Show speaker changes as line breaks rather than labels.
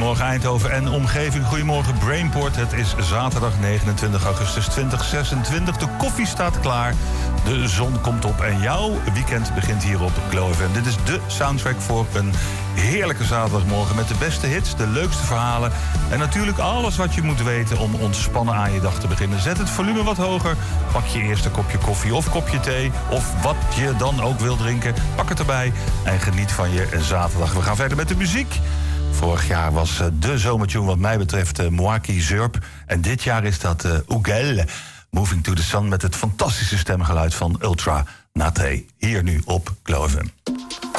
Goedemorgen Eindhoven en omgeving. Goedemorgen Brainport. Het is zaterdag 29 augustus 2026. De koffie staat klaar. De zon komt op en jouw weekend begint hier op Glow FM. Dit is de soundtrack voor een heerlijke zaterdagmorgen met de beste hits, de leukste verhalen en natuurlijk alles wat je moet weten om ontspannen aan je dag te beginnen. Zet het volume wat hoger, pak je eerst een kopje koffie of kopje thee of wat je dan ook wil drinken. Pak het erbij en geniet van je zaterdag. We gaan verder met de muziek. Vorig jaar was de zomertune wat mij betreft Moaki Zurp. En dit jaar is dat Ugel, Moving to the Sun, met het fantastische stemgeluid van Ultra Nate. Hier nu op Glow FM.